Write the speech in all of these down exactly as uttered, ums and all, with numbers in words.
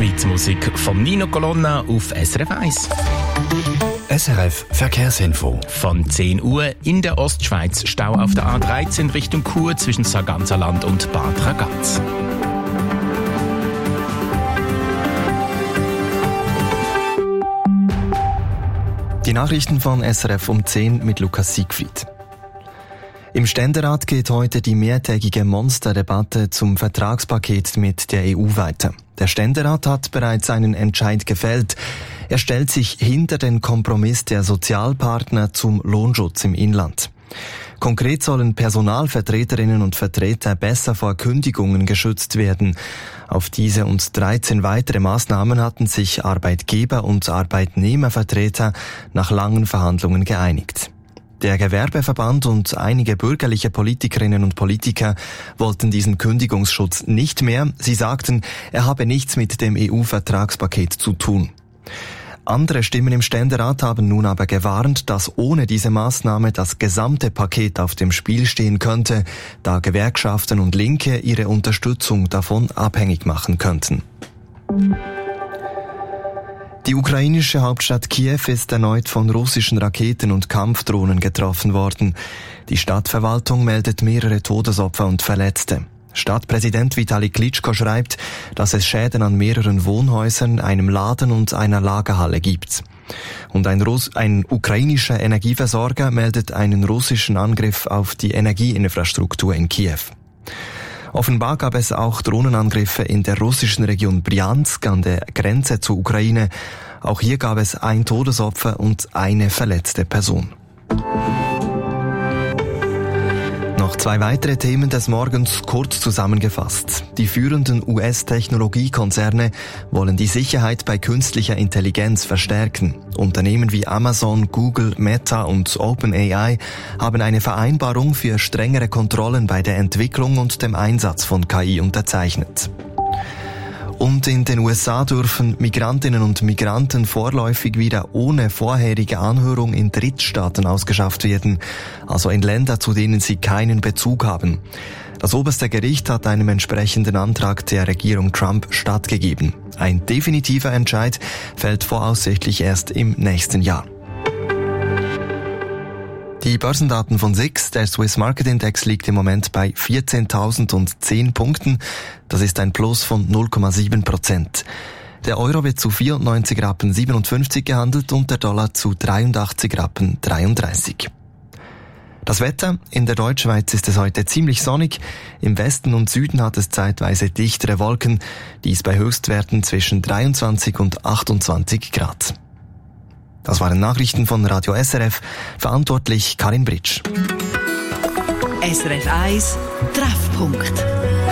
Schweizer Musik von Nino Colonna auf S R F eins. S R F Verkehrsinfo. Von zehn Uhr in der Ostschweiz Stau auf der A dreizehn Richtung Chur zwischen Sarganserland und Bad Ragaz. Die Nachrichten von S R F um zehn mit Lukas Siegfried. Im Ständerat geht heute die mehrtägige Monsterdebatte zum Vertragspaket mit der E U weiter. Der Ständerat hat bereits einen Entscheid gefällt. Er stellt sich hinter den Kompromiss der Sozialpartner zum Lohnschutz im Inland. Konkret sollen Personalvertreterinnen und Vertreter besser vor Kündigungen geschützt werden. Auf diese und dreizehn weitere Maßnahmen hatten sich Arbeitgeber- und Arbeitnehmervertreter nach langen Verhandlungen geeinigt. Der Gewerbeverband und einige bürgerliche Politikerinnen und Politiker wollten diesen Kündigungsschutz nicht mehr. Sie sagten, er habe nichts mit dem E U-Vertragspaket zu tun. Andere Stimmen im Ständerat haben nun aber gewarnt, dass ohne diese Maßnahme das gesamte Paket auf dem Spiel stehen könnte, da Gewerkschaften und Linke ihre Unterstützung davon abhängig machen könnten. Die ukrainische Hauptstadt Kiew ist erneut von russischen Raketen und Kampfdrohnen getroffen worden. Die Stadtverwaltung meldet mehrere Todesopfer und Verletzte. Stadtpräsident Vitali Klitschko schreibt, dass es Schäden an mehreren Wohnhäusern, einem Laden und einer Lagerhalle gibt. Und ein, Russ- ein ukrainischer Energieversorger meldet einen russischen Angriff auf die Energieinfrastruktur in Kiew. Offenbar gab es auch Drohnenangriffe in der russischen Region Bryansk an der Grenze zur Ukraine. Auch hier gab es ein Todesopfer und eine verletzte Person. Noch zwei weitere Themen des Morgens kurz zusammengefasst. Die führenden U S-Technologiekonzerne wollen die Sicherheit bei künstlicher Intelligenz verstärken. Unternehmen wie Amazon, Google, Meta und OpenAI haben eine Vereinbarung für strengere Kontrollen bei der Entwicklung und dem Einsatz von K I unterzeichnet. Und in den U S A dürfen Migrantinnen und Migranten vorläufig wieder ohne vorherige Anhörung in Drittstaaten ausgeschafft werden, also in Länder, zu denen sie keinen Bezug haben. Das oberste Gericht hat einem entsprechenden Antrag der Regierung Trump stattgegeben. Ein definitiver Entscheid fällt voraussichtlich erst im nächsten Jahr. Die Börsendaten von S I X, der Swiss Market Index, liegt im Moment bei vierzehntausendzehn Punkten. Das ist ein Plus von null Komma sieben Prozent. Der Euro wird zu vierundneunzig Rappen siebenundfünfzig gehandelt und der Dollar zu dreiundachtzig Rappen dreiunddreißig. Das Wetter: In der Deutschschweiz ist es heute ziemlich sonnig. Im Westen und Süden hat es zeitweise dichtere Wolken. Dies bei Höchstwerten zwischen dreiundzwanzig und achtundzwanzig Grad. Das waren Nachrichten von Radio S R F. Verantwortlich Karin Britsch. S R F eins Treffpunkt.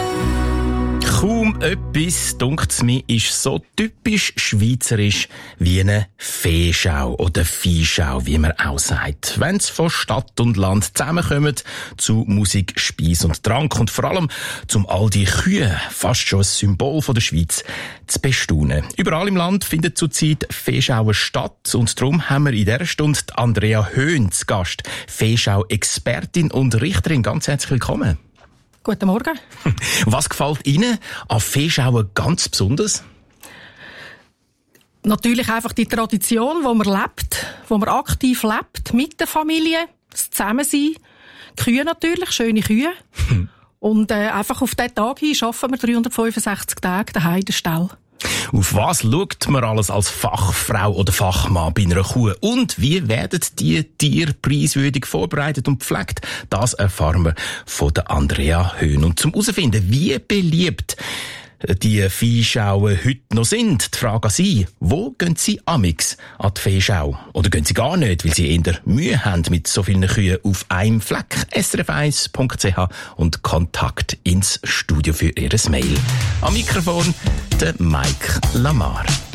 Kaum etwas, dunkt's mir, ist so typisch schweizerisch wie eine Feeschau oder Viehschau, wie man auch sagt. Wenn's von Stadt und Land zusammenkommen zu Musik, Speis und Trank und vor allem zum all die Kühe, fast schon ein Symbol von der Schweiz, zu bestaunen. Überall im Land findet zurzeit Feeschauen statt und darum haben wir in dieser Stunde Andrea Höhn zu Gast, Feeschau-Expertin und Richterin. Ganz herzlich willkommen. Guten Morgen. Was gefällt Ihnen an Feeschauen ganz besonders? Natürlich einfach die Tradition, wo man lebt, wo man aktiv lebt, mit der Familie, das Zusammensein, Kühe natürlich, schöne Kühe. Und äh, einfach auf diesen Tag hin arbeiten wir dreihundertfünfundsechzig Tage daheim in der Stall. Auf was schaut man alles als Fachfrau oder Fachmann bei einer Kuh? Und wie werden die Tiere preiswürdig vorbereitet und gepflegt? Das erfahren wir von der Andrea Höhn. Und zum herausfinden, wie beliebt die Viehschauen heute noch sind, die Frage an Sie: Wo gehen Sie amix an die Viehschau? Oder gehen Sie gar nicht, weil Sie eher Mühe haben mit so vielen Kühen auf einem Fleck? S R F eins Punkt C H und Kontakt ins Studio für Ihres Mail. Am Mikrofon der Mike Lamar.